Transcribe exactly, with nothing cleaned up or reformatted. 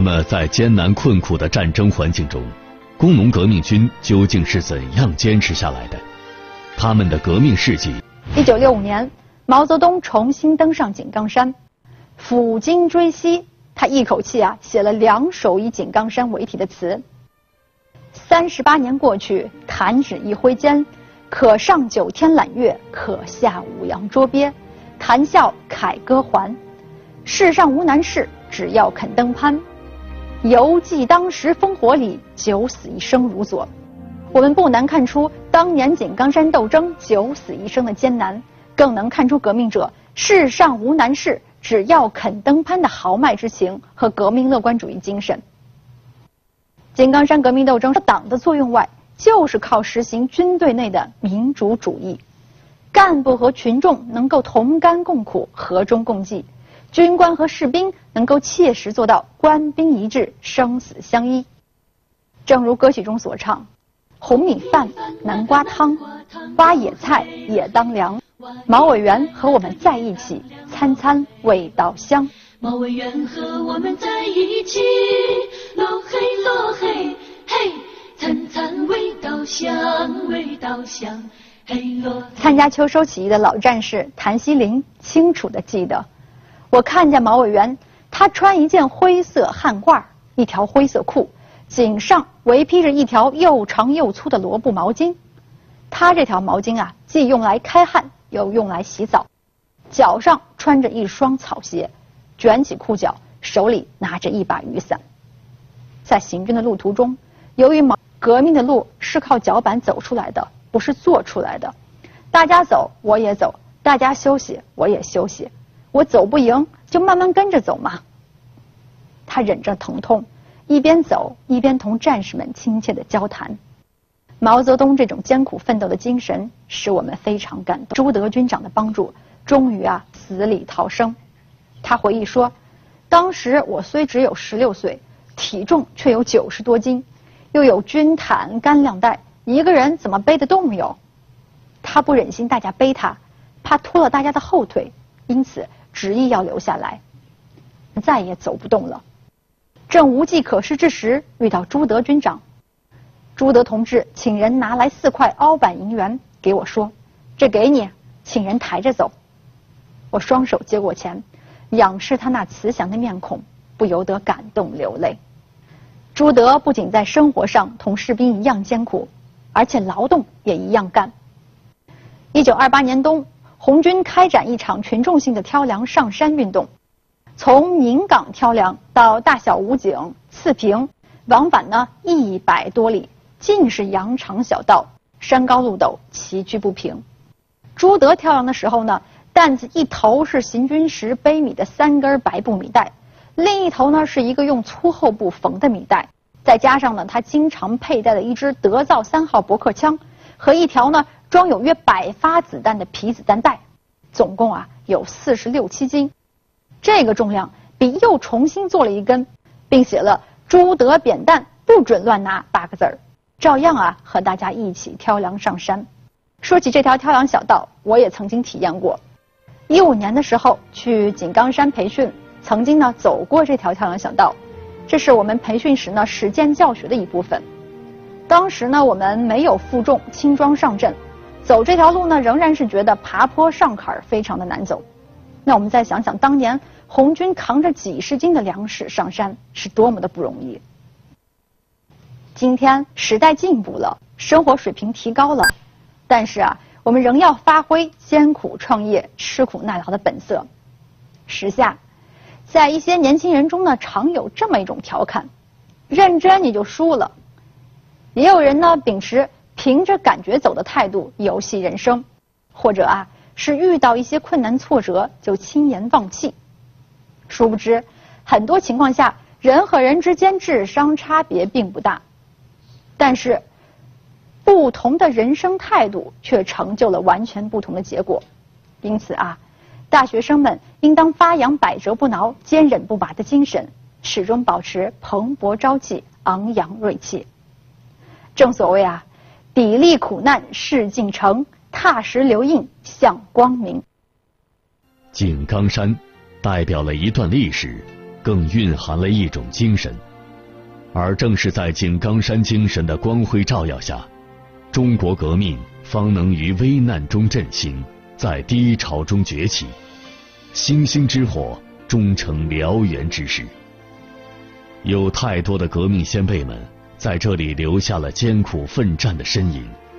那么，在艰难困苦的战争环境中，工农革命军究竟是怎样坚持下来的？他们的革命事迹。 一九六五年，毛泽东重新登上井冈山，抚今追昔，他一口气啊写了两首以井冈山为题的词。三十八年过去，弹指一挥间，可上九天揽月，可下五洋捉鳖。谈笑凯歌还，世上无难事，只要肯登攀。犹记当时烽火里，九死一生如昨。我们不难看出当年井冈山斗争九死一生的艰难，更能看出革命者世上无难事，只要肯登攀的豪迈之情和革命乐观主义精神。井冈山革命斗争除党的作用外，就是靠实行军队内的民主主义，干部和群众能够同甘共苦，和衷共济，军官和士兵能够切实做到官兵一致，生死相依。正如歌曲中所唱：红米饭，南瓜汤，挖野菜也当粮。毛委员和我们在一起，餐餐味道香。 毛委员和我们在一起，咯嘿咯嘿嘿，餐餐味道香，味道香。 参加秋收起义的老战士谭锡林清楚地记得，我看见毛委员，他穿一件灰色汗褂，一条灰色裤，颈上围披着一条又长又粗的罗布毛巾。他这条毛巾啊，既用来开汗，又用来洗澡。脚上穿着一双草鞋，卷起裤脚，手里拿着一把雨伞。在行军的路途中，由于毛革命的路是靠脚板走出来的，不是做出来的。大家走我也走，大家休息我也休息，我走不赢就慢慢跟着走嘛。他忍着疼痛，一边走一边同战士们亲切地交谈。毛泽东这种艰苦奋斗的精神使我们非常感动。朱德军长的帮助，终于啊死里逃生。他回忆说，当时我虽只有十六岁，体重却有九十多斤，又有军毯干粮袋，一个人怎么背得动哟？他不忍心大家背他，怕拖了大家的后腿，因此执意要留下来。再也走不动了。正无计可施之时，遇到朱德军长。朱德同志请人拿来四块凹版银元给我说，这给你，请人抬着走。我双手接过钱，仰视他那慈祥的面孔，不由得感动流泪。朱德不仅在生活上同士兵一样艰苦，而且劳动也一样干。一九二八年冬，红军开展一场群众性的挑粮上山运动，从宁港挑粮到大小武井、次平，往返呢一百多里，尽是羊肠小道，山高路陡，崎岖不平。朱德挑粮的时候呢，担子一头是行军时背米的三根白布米袋，另一头呢是一个用粗厚布缝的米袋，再加上呢他经常佩戴的一支德造三号驳壳枪和一条呢装有约百发子弹的皮子弹袋，总共啊有四十六七斤。这个重量比又重新做了一根，并写了朱德扁担不准乱拿八个字儿，照样啊和大家一起挑粮上山。说起这条挑粮小道，我也曾经体验过。一五年的时候去井冈山培训，曾经呢走过这条挑粮小道，这是我们培训时呢实践教学的一部分。当时呢我们没有负重轻装上阵，走这条路呢仍然是觉得爬坡上坎非常的难走。那我们再想想当年红军扛着几十斤的粮食上山是多么的不容易。今天时代进步了，生活水平提高了，但是啊我们仍要发挥艰苦创业、吃苦耐劳的本色。时下在一些年轻人中呢常有这么一种调侃，认真你就输了。也有人呢秉持凭着感觉走的态度游戏人生，或者啊是遇到一些困难挫折就轻言放弃。殊不知很多情况下人和人之间智商差别并不大，但是不同的人生态度却成就了完全不同的结果。因此啊大学生们应当发扬百折不挠、坚韧不拔的精神，始终保持蓬勃朝气、昂扬锐气。正所谓啊砥砺苦难事竟成，踏实留印向光明。 井冈山代表了一段历史， 更蕴含了一种精神。而正是在井冈山精神的光辉照耀下，中国革命方能于危难中振兴，在低潮中崛起，星星之火终成燎原之势。有太多的革命先辈们在这里留下了艰苦奋战的身影。